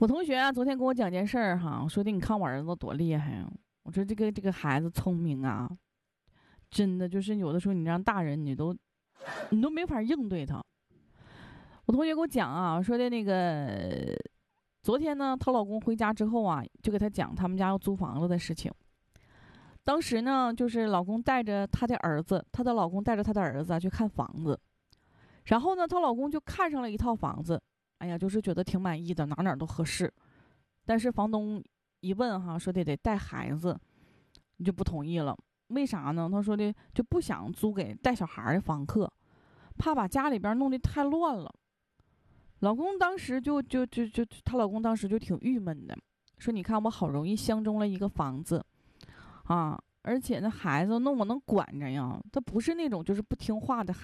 我同学啊，昨天跟我讲件事儿哈，说的你看我儿子多厉害呀、我说这个孩子聪明啊，真的就是有的时候你让大人你都没法应对他。我同学给我讲啊，说的那个昨天呢，她老公回家之后啊，就给她讲他们家要租房子的事情。当时呢，就是老公带着他的儿子，她的老公带着他的儿子去看房子，然后呢，她老公就看上了一套房子，哎呀，就是觉得挺满意的，哪哪都合适。但是房东一问哈，说得带孩子，你就不同意了。为啥呢？他说的就不想租给带小孩的房客，怕把家里边弄得太乱了。老公当时她老公当时就挺郁闷的，说你看我好容易相中了一个房子啊，而且那孩子那我能管着呀，他不是那种就是不听话的